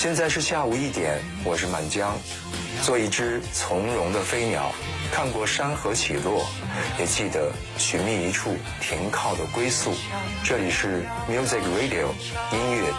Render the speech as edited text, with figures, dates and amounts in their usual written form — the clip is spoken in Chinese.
现在是下午1点，我是满江，做一只从容的飞鸟，看过山河起落，也记得寻觅一处停靠的归宿。这里是 Music Radio 音乐